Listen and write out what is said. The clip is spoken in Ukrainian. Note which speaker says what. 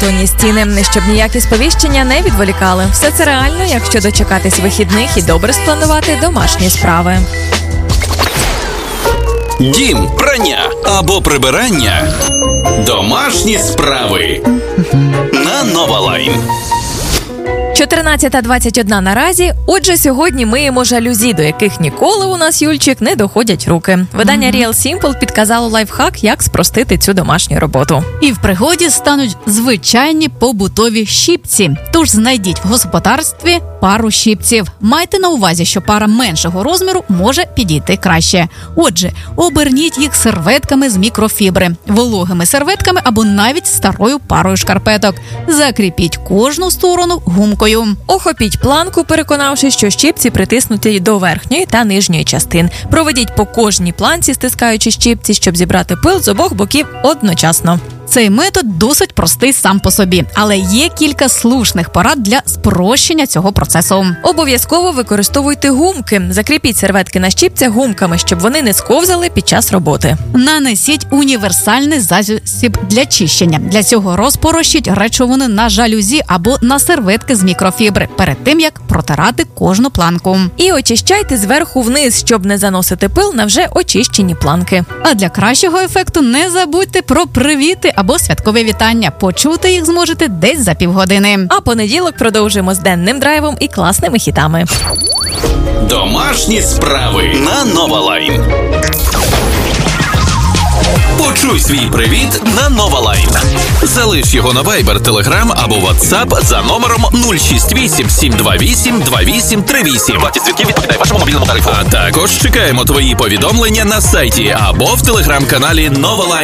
Speaker 1: бетонні стіни, щоб ніякі сповіщення не відволікали. Все це реально, якщо дочекатись вихідних і добре спланувати домашні справи.
Speaker 2: Дім, прання або прибирання. Домашні справи. На Нова Лайн.
Speaker 1: 14:21 наразі. Отже, сьогодні миємо жалюзі, до яких ніколи у нас, Юльчик, не доходять руки. Видання Real Simple підказало лайфхак, як спростити цю домашню роботу.
Speaker 3: І в пригоді стануть звичайні побутові щіпці. Тож знайдіть в господарстві пару щіпців. Майте на увазі, що пара меншого розміру може підійти краще. Отже, оберніть їх серветками з мікрофібри, вологими серветками або навіть старою парою шкарпеток. Закріпіть кожну сторону гумкою.
Speaker 1: Охопіть планку, переконавшись, що щіпці притиснуті до верхньої та нижньої частин. Проведіть по кожній планці, стискаючи щіпці, щоб зібрати пил з обох боків одночасно.
Speaker 3: Цей метод досить простий сам по собі, але є кілька слушних порад для спрощення цього процесу.
Speaker 1: Обов'язково використовуйте гумки. Закріпіть серветки на щіпцях гумками, щоб вони не сковзали під час роботи.
Speaker 3: Нанесіть універсальний засіб для чищення. Для цього розпорощіть речовини на жалюзі або на серветки з мікрофібри перед тим, як протирати кожну планку.
Speaker 1: І очищайте зверху вниз, щоб не заносити пил на вже очищені планки.
Speaker 3: А для кращого ефекту не забудьте про привіти або святкові вітання. Почути їх зможете десь за півгодини.
Speaker 1: А понеділок продовжуємо з денним драйвом і класними хітами.
Speaker 2: Домашні справи на Нова Лайн. Почуй свій привіт на Нова Лайн. Залиш його на Viber, Telegram або WhatsApp за номером 068 728 2838.
Speaker 4: Вартість дзвінків відповідає вашому мобільному тарифу.
Speaker 2: А також чекаємо твої повідомлення на сайті або в телеграм-каналі Нова Лайн.